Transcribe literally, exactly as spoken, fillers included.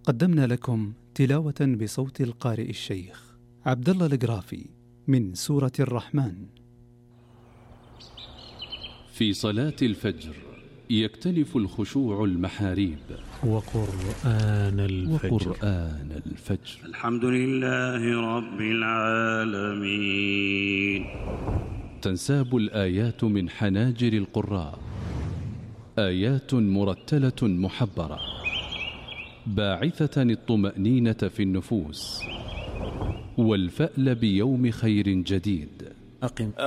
قدمنا لكم تلاوة بصوت القارئ الشيخ عبد الله القرافي من سورة الرحمن. في صلاة الفجر يكتنف الخشوع المحاريب. وقرآن الفجر, وقرآن الفجر. الحمد لله رب العالمين. تنساب الآيات من حناجر القراء، آيات مرتلة محبرة باعثة الطمأنينة في النفوس والفأل بيوم خير جديد. أقم